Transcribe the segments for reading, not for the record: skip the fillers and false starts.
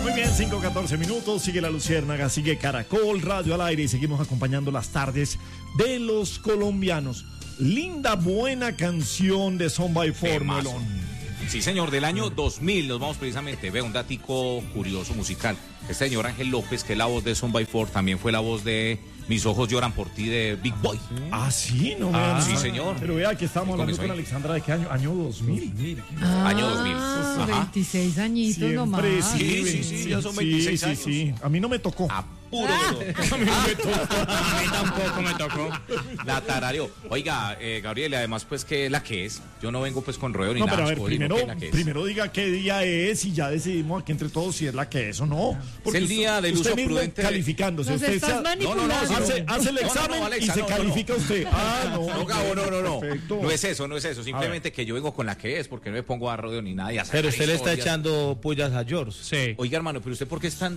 Muy bien, 5:14 minutos, sigue La Luciérnaga, sigue Caracol Radio al aire y seguimos acompañando las tardes de los colombianos. Linda, buena canción de Son by Four, Melón. Sí, señor, del año 2000 nos vamos precisamente. Ve un datico curioso musical. Este señor Ángel López, que es la voz de Son by Four, también fue la voz de Mis ojos lloran por ti de Big Boy. Ah, sí, no me sí, señor. Pero vea que estamos hablando con Alexandra de qué año, año 2000. Año 2000. Ajá. 26 añitos Siempre, nomás. Sí, ya son 26 años. Sí. A mí no me tocó. Puro A mí no me tocó. A mí tampoco me tocó. La tarareó. Oiga, Gabriel, además, pues, ¿qué es la que es? Yo no vengo, pues, con ruedo ni No, nada. pero a ver, Digo, primero diga qué día es y ya decidimos aquí entre todos si es la que es o no. Es el día del uso prudente. Calificándose. Nos Usted estás manipulando. hace el examen Alexa, y se califica usted. No, Gabo, no. Perfecto. No es eso. Simplemente que yo vengo con la que es, porque no me pongo a rodeo ni nada. Pero usted le está echando pullas a George. Sí. Oiga, hermano, pero usted, ¿por qué es tan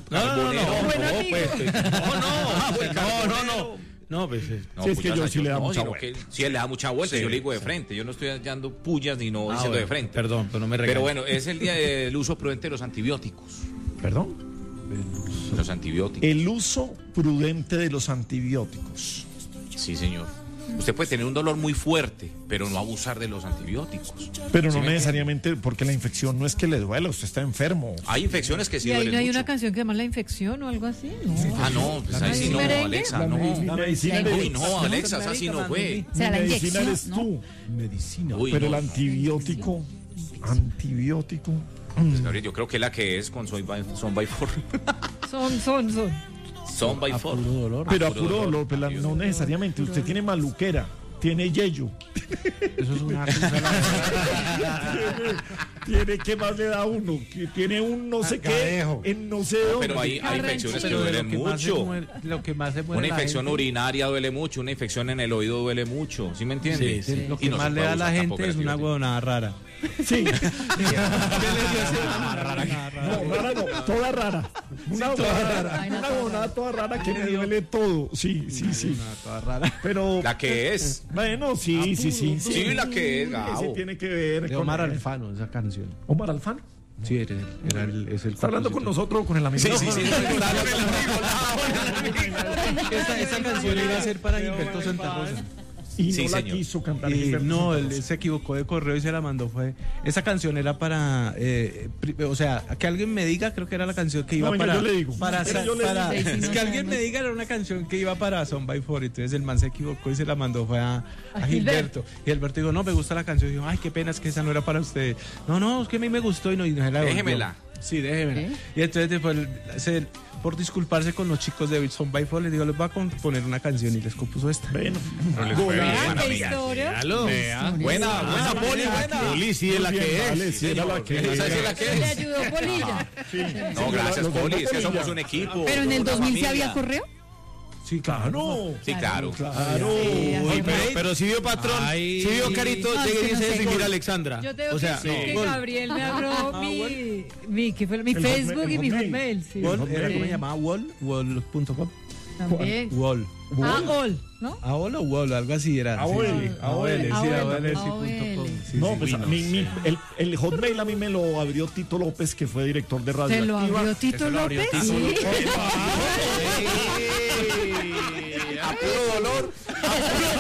No, pues Sí, es que yo sí le da mucha vuelta. Sí, él le da mucha vuelta. Sí, yo le digo de frente. Yo no estoy echando pullas ni no diciendo bueno, de frente. Perdón, pero no me regañes. Pero bueno, es el día del uso prudente de los antibióticos. ¿Perdón? Los antibióticos. El uso prudente de los antibióticos. Sí, señor. Usted puede tener un dolor muy fuerte, pero no abusar de los antibióticos. Pero ¿Sí no me necesariamente, porque la infección no es que le duela, usted está enfermo. Hay infecciones que sí ¿Y ahí duelen no hay mucho. una canción que llama La Infección o algo así? No. Ah, no, pues ahí sí no, merengue? Alexa, no. La medicina Uy, no, Alexa, esa sí no fue. O sea, la medicina inyección, eres ¿no? tú. Medicina. Uy, Pero no. el antibiótico. Pues, Gabriel, yo creo que la que es con Son by Four. Son. Son by Four. Pero a puro dolor, pero no necesariamente. Usted tiene maluquera, tiene yello. Eso es una Tiene, ¿qué más le da a uno? Que tiene un no sé qué, Cadejo. en no sé dónde. Pero hay infecciones que Pero duelen mucho. Lo que más se muere Una la infección gente, urinaria duele mucho, una infección en el oído duele mucho. ¿Sí me entiende? Sí. Lo Y que no más se le puede da a la abusar gente tampoco es del una antibiótico. huevonada rara. Sí. No, Rara no, toda rara. Una huevonada toda rara que me duele todo. Sí. Toda rara. Pero. La que es. Bueno, sí. Sí, la que es, Sí, Gabo. tiene que ver De Omar Alfano, esa canción. Omar Alfano. Sí, es el ¿Está hablando con nosotros o con el amigo? Sí. Esa canción iba a ser para Gilberto Santa Rosa. Y Sí, no la señor. quiso cantar. Y Gilberto no, Santa él Rosa. se equivocó de correo y se la mandó. Esa canción era para, o sea, que alguien me diga, creo que era la canción que iba No, venga, para. yo le digo. Para, Venga, yo le para- digo. Sí, es no que alguien sabemos. me diga, era una canción que iba para Son by Four. Entonces el man se equivocó y se la mandó fue a Gilberto. Y Gilberto dijo, no, me gusta la canción. Y dijo, ay, qué pena, es que esa no era para usted. No, es que a mí me gustó y no se la devolvió. Déjemela. Sí, déjemela. ¿Sí? Y entonces después, por disculparse con los chicos de Son by Four, les digo, les voy a componer una canción y les compuso esta. Bueno. Vean qué historia. Buena, Poli, buena. Poli, sí es la que es. Vale, sí, era la que Esa sí es la que Le es. ayudó Polilla. No, gracias, Poli, es que somos un equipo. Pero en el una 2000 sí familia. había correo. Sí, Claro. Sí, claro. Claro. Uy, pero si vio patrón, si vio Carito, No, llegue y es que no dice sé. seguir a Alexandra. Yo tengo O sea, que no. Gabriel me abrió mi Facebook Hotmail, y mi el Hotmail. Sí. Wall, era Sí. como se llamaba wall.com. También. Wall. All, ¿no? ¿Aol o Wall? Algo así era. AOL, sí. AOL, Sí, AOL, AOL, sí, AOL. punto com. Sí, No, sí. pues el Hotmail a mí me lo abrió Tito López, que fue director de Radio ¿Se lo Activa. abrió Tito López? Sí.